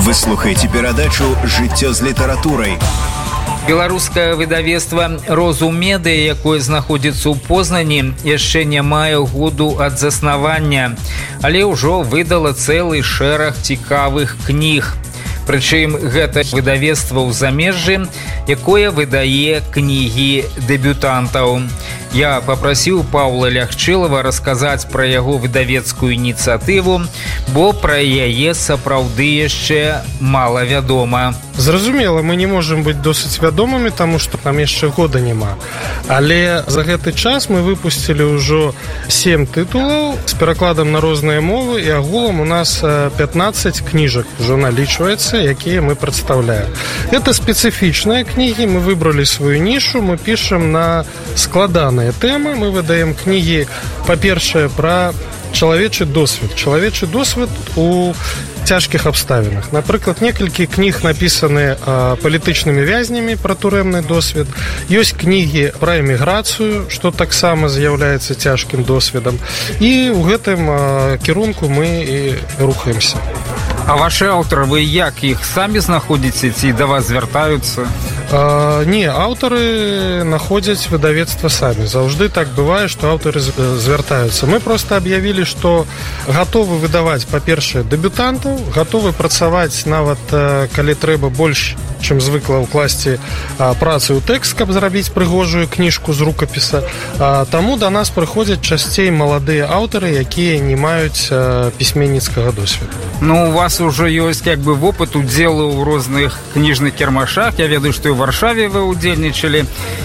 Вы слухаеце перадачу «Жыццё з літаратурай». Беларускае выдавецтва «Розум-медыя», якое знаходзіцца ў Познані, яшчэ не мае году ад заснавання, але ўжо выдала цэлы шэраг цікавых кніг. Прычым гэта выдавецтва ў замежжы, якое выдае кнігі дэбютантаў. Я папрасіў Паўла Лягчылава расказаць пра яго выдавецкую ініцыятыву, бо пра яе сапраўды яшчэ мала вядома. Зразумела, мы не можам быць досыць вядомымі, таму што там яшчэ года няма. Але за гэты час мы выпусцілі ўжо 7 тытулаў з перакладам на розныя мовы, і агулам у нас 15 кніжак ўжо налічваецца, якія мы прадстаўляем. Это спецыфічныя кнігі, мы выбралі сваю нішу, мы пішам на складаныя тэмы, мы выдаем кнігі, па-першае, пра чалавечы досвед. Чалавечы досвед у цяжкіх абставінах. Напрыклад, некалькі кніг напісаны палітычнымі вязнямі пра турэмны досвед. Ёсць кнігі пра эміграцыю, што таксама з'яўляецца цяжкім досведам. І ў гэтым кірунку мы і рухаемся. А вашы аўтары, вы як іх самі знаходзіце ці да вас звяртаюцца? Не, аўтары находзяць выдавецтва самі. Заўжды так бывае, што аўтары звяртаюцца. Мы проста аб'явілі, што гатовы выдаваць, па-першае, дэбютантаў, гатовы працаваць нават, калі трэба больш, чым звыкла ўкласці працу ў тэкст, каб зрабіць прыгожую кніжку з рукапіса. Таму да нас прыходзяць часцей маладыя аўтары, якія не маюць пісьменніцкага досведу. Ну, у вас ужо ёсць як бы вопыт удзелу ў розных кніжных кірмашах. Я ведаю, што і ў Варшаве вы удзельнічалі.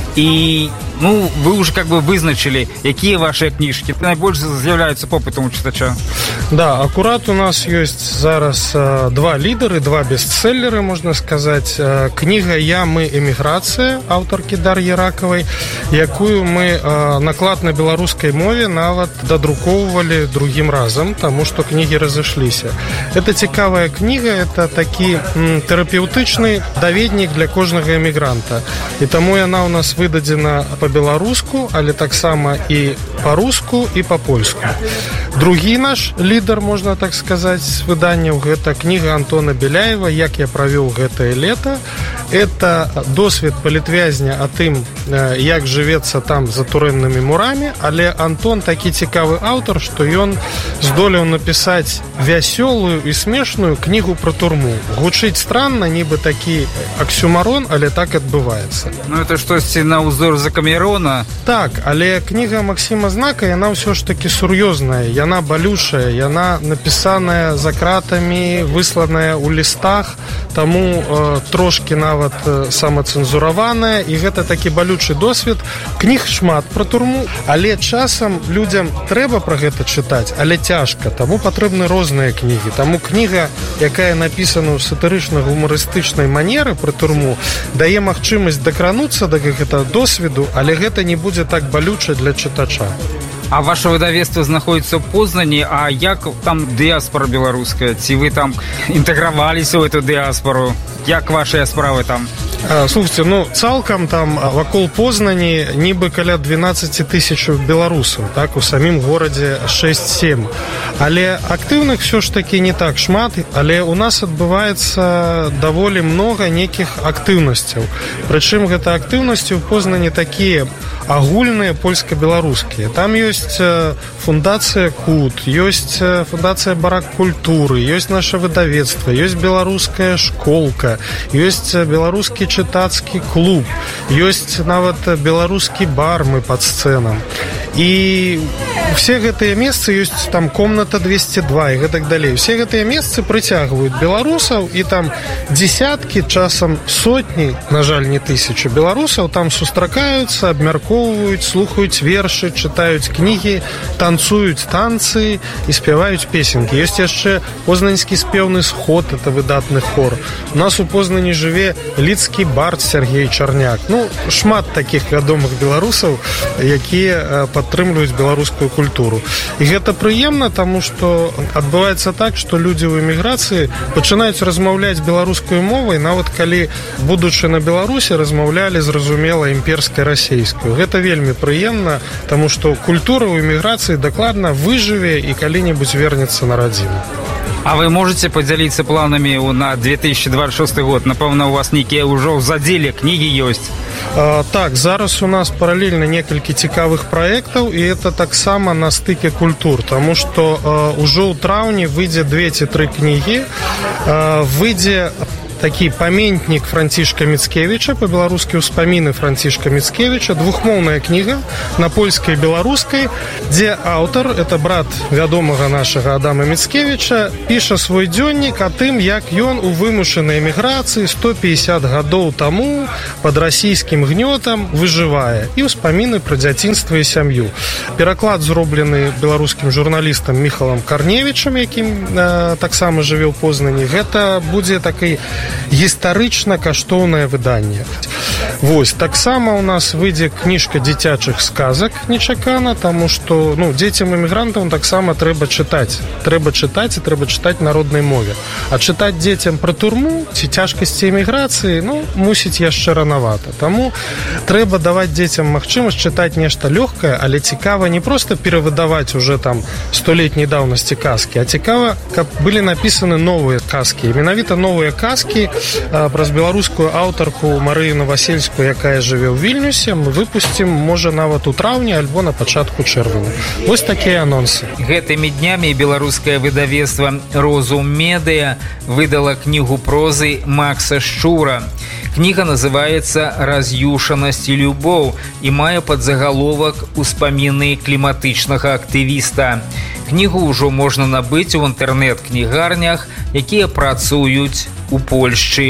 І вы уже как бы вызначили, якія ваши кніжкі найбольш з'яўляюцца попытам у чытача. Да, акурат у нас ёсць зараз 2 лідары, 2 бестселлеры, можна сказаць. Кніга «Я, мы, эміграцыя» аўтаркі Дар'і Ракавай, якую мы наклад на беларускай мове нават дадрукоўвалі другім разам, таму што кнігі разышліся. Это цікавая кніга, это такі тэрапеўтычны даведнік для кожнага эмігранта. І таму яна ў нас выдадзена по-беларуску, але таксама і па-руску, і па-польску. Другі наш лідар, можна так сказаць, з выданняў, гэта кніга Антона Беляева «Як я правёў гэтае лета». Это досвед палітвязня о тым, як жывецца там за турэмнымі мурамі, але Антон такі цікавы аўтар, што ён здолеў напісаць вясёлую і смешную кнігу пра турму. Гучыць странна, нібы такі аксюмарон, але так адбываецца. Ну это штосьці на ўзор Закамерона. Так, але кніга Максіма Знака, яна ўсё ж такі сур'ёзная, яна балючая, яна напісаная за кратамі, высланая ў лістах, таму трошкі нават самацэнзураваная, і гэта такі балючы досвед. Кніг шмат пра турму, але часам людзям трэба пра гэта чытаць, але цяжка, таму патрэбны розныя кнігі. Таму кніга, якая напісана ў сатырычна-гумарыстычнай манеры пра турму, дае магчымасць дакрануцца да гэтага досведу, але гэта не будзе так балюча для чытача. А ваше выдавецтва знаходіцца ў Познані, а як там дыяспора беларуская? Ці вы там інтэграваліся ў эту дыяспору? Як вашыя справы там? Слухайте, цалкам там вакол Познані нібы каля 12 тысяч беларусаў, так, у самім горадзе 6-7. Але актыўных все ж таки не так шмат, але у нас адбываецца даволі многа нейкіх актыўнасцяў. Прычым гэта актыўнасці ў Познані такія агульныя польска-беларускія. Там ёсць фундацыя КУТ, ёсць фундацыя Барак культуры, ёсць наше выдавецтва, ёсць беларуская школка, ёсць беларускі чытацкі клуб, ёсць нават беларускі бар мы пад сцэнам. І все гэтыя месцы, ёсць там комната 202 і гэтак далей. Все гэтыя месцы прыцягваюць беларусаў, і там дзесяткі, часам сотні, на жаль, не тысячы беларусаў там сустракаюцца, абмяркоўваюць, слухаюць вершы, чытаюць кнігі, танцуюць танцы і спяваюць песенкі. Ёсць яшчэ познанскі спеўны сход, это выдатны хор. У нас у Познані жыве лідскі бард Сергей Чарняк. Шмат такіх вядомых беларусаў, якія падтрымліваюць беларускую культуру. І гэта прыемна, таму што адбываецца так, што людзі ў эміграцыі пачынаюць размаўляць беларускую мовай, нават калі, будучы на Беларусі, размаўлялі зразумела імперскай расейскую. Гэта вельмі прыемна, таму што культура ў эміграцыі дакладна выжыве і калі-небудзь вернецца на радзіму. А вы можете поделиться планами на 2026 год? Напэўна, у вас нейкія ўжо ў задзеле кнігі ёсць. Так, зараз у нас паралельна некалькі цікавых праектаў, і это таксама на стыке культур, таму што ўжо ў траўні выйдзе 2 ці 3 кнігі, выйдзе такі памятнік Францішка Міцкевіча, па-беларускі ўспаміны Францішка Міцкевіча, двухмоўная кніга на польскай і беларускай, дзе аўтар, это брат вядомага нашага Адама Міцкевіча, піша свой дзённік о тым, як ён у вымушанай эміграцыі 150 гадоў таму пад расійскім гнётам выжывае, і ўспаміны пра дзяцінства і сям'ю. Пераклад зроблены беларускім журналістам Міхалам Карневічам, якім таксама жыве ў Познані. Гэта будзе такой гістарычна каштоўнае выданне. Вось, таксама у нас выйдзе кніжка дзіцячых сказак нечакана, таму што дзецям эмігрантам таксама трэба чытаць і трэба чытаць на роднай мове. А чытаць дзецям пра турму ці цяжкасці эміграцыі, мусіць яшчэ ранавата. Таму трэба даваць дзецям магчымасць чытаць нешта лёгкае, але цікава не проста перавыдаваць уже там 100-летняй даўнасці казкі, а цікава, каб былі напісаны новыя казкі. І менавіта новыя казкі праз беларускую аўтарку Марыю Новасельскую, якая жыве ў Вільнюсе, мы выпусцім, можа, нават у траўні альбо на пачатку чэрвеня. Вось такія анонсы. Гэтымі днямі беларускае выдавецтва «Розум Медыя» выдала кнігу прозы Макса Шчура. Кніга называецца «Раз'юшанасць і любоў» і мае падзагаловак «Успаміны кліматычнага актывіста». Кнігу ўжо можна набыць у інтэрнэт-кнігарнях, якія працуюць у Польшчы.